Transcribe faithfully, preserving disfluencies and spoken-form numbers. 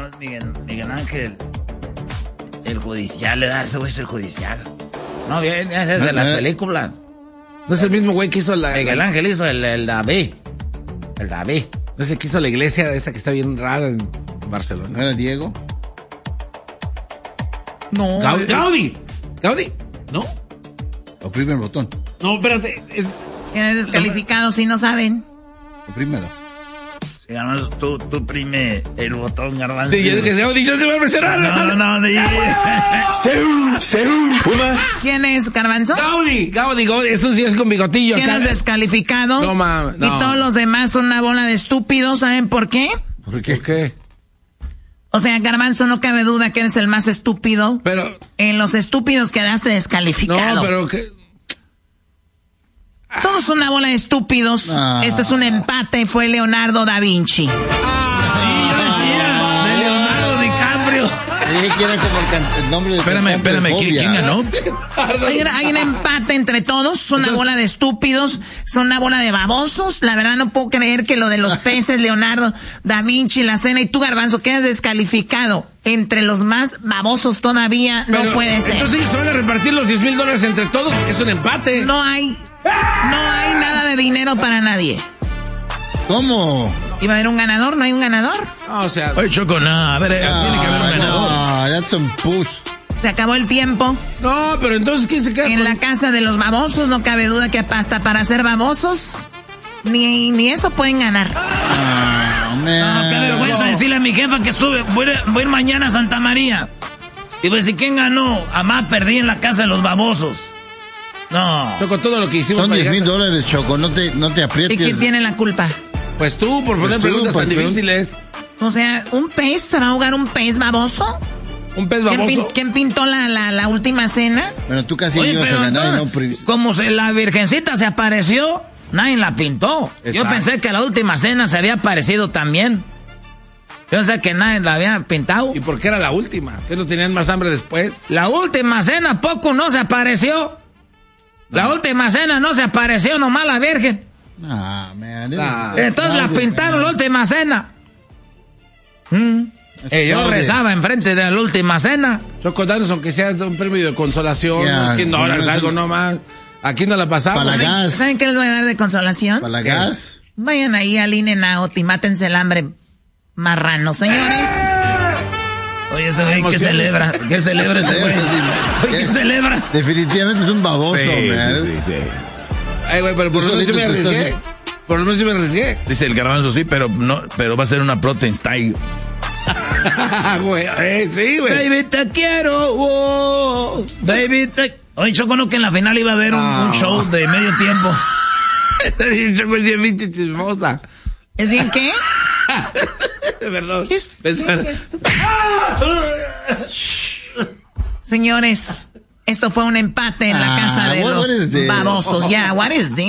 no es Miguel, Miguel Ángel. El judicial, le da ese güey, es el judicial. No, bien, ese es de las películas. No es el mismo güey que hizo la... Miguel la... Ángel hizo el, el David. El David. No es el que hizo la iglesia esa que está bien rara en Barcelona. ¿No era Diego? No. Gaudí. Gaudí. Gaudí. ¿No? Oprime el botón. No, espérate. Es... Quedan descalificados si no saben. Oprímelo. Sí, Garbanzo, tú, tú oprime el botón, Garbanzo. Sí, yo dije, Gaudí, ya se va a mencionar. No, no, no. no Seúl, Seúl, Pumas. ¿Quién es, Garbanzo? Gaudí, Gaudí, Gaudí. Eso sí es con bigotillo. Quedas descalificado. No, mames. No. Y todos los demás son una bola de estúpidos. ¿Saben por qué? ¿Por qué? ¿Por qué? O sea, Garbanzo, no cabe duda que eres el más estúpido. Pero... En los estúpidos quedaste descalificado. No, pero que... Todos son una bola de estúpidos. Ah. Este es un empate. Fue Leonardo da Vinci. Ah, sí, yo decía, de Leonardo DiCaprio. Dije que era como el, can- el nombre de... Espérame, espérame, ¿quién, ¿quién ganó? Hay, hay un empate entre todos. Son una bola de estúpidos. Son una bola de babosos. La verdad no puedo creer que lo de los peces, Leonardo da Vinci, la cena y tú, Garbanzo, quedas descalificado. Entre los más babosos todavía. Pero, no puede ser. Entonces se van a repartir los diez mil dólares entre todos porque es un empate. No hay... No hay nada de dinero para nadie. ¿Cómo? ¿Iba a haber un ganador? ¿No hay un ganador? No, o sea... Oye, Choco, no, a ver, eh, Ah, tiene que haber un ganador. No, that's some push. Se acabó el tiempo. No, pero entonces, ¿quién se queda En con- la casa de los babosos no cabe duda que hasta para ser babosos ni, ni eso pueden ganar. Ah, man. No, qué vergüenza decirle a mi jefa que estuve, voy a, voy a ir mañana a Santa María. Y voy a decir, ¿quién ganó? Amá, perdí en la casa de los babosos. No. Choco, todo lo que hicimos... Son para diez mil llegar- dólares, Choco, no te, no te ¿Y aprietes. quién tiene la culpa? Pues tú, por poner tú, preguntas tan porque- difíciles. O sea, ¿un pez? ¿Se va a jugar un pez baboso? Un pez ¿Quién, pin- baboso. quién pintó la, la, la última cena? Bueno, tú casi Oye, ibas a pero ganar y no... entonces, pri- como se, la virgencita se apareció, nadie la pintó. Yo Exacto. pensé que la última cena se había aparecido también. Yo pensé que nadie la había pintado. ¿Y por qué era la última? ¿Que no tenían más hambre después? La última cena poco no se apareció. La última cena no se apareció, nomás la virgen. Ah, man. Ah. Entonces la pintaron la última cena. Mm. Y yo rezaba enfrente de la última cena. Choco, danos aunque sea un premio de consolación, Ya, unos cien dólares, no, algo no. nomás. Aquí no la pasamos. Para la ¿eh? gas. ¿Saben qué les voy a dar de consolación? Para la gas. Vayan ahí al In-N-Out y mátense el hambre marrano, señores. Oye, ese güey, ¿qué Emociones. celebra? ¿Qué celebra ese güey? Oye, ¿qué celebra? Definitivamente es un baboso, man. Ay, güey, pero por Tú lo menos yo me solito te arriesgué. estás- Por lo menos yo me arriesgué. Dice el Garbanzo, sí, pero no, pero va a ser una protein style. Güey, eh, sí, güey. Baby, te quiero. Oh, baby, te... Oye, Choco, ¿no que en la final iba a haber un, Ah. un show de medio tiempo? Está bien, Choco, es bien pinche chismosa. ¿Es bien qué? Perdón. ¿Qué es- Pensar- qué estúpido? Señores, esto fue un empate en la Ah, casa de what- what los is this? babosos. Ya, what is this?